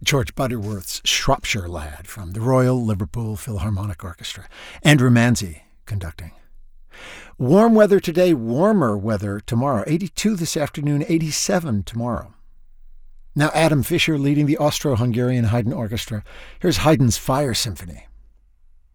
George Butterworth's Shropshire Lad from the Royal Liverpool Philharmonic Orchestra. Andrew Manzi conducting. Warm weather today, warmer weather tomorrow. 82 this afternoon, 87 tomorrow. Now Adam Fischer leading the Austro-Hungarian Haydn Orchestra. Here's Haydn's Fire Symphony.